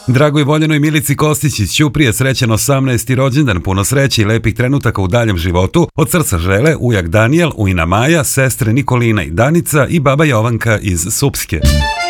Dragoj voljenoj Milici Kostić iz Ćuprije srećan 18. rođendan, puno sreće i lepih trenutaka u daljem životu. Od srca žele ujak Danijel, ujna Maja, sestre Nikolina i Danica i baba Jovanka iz Supske.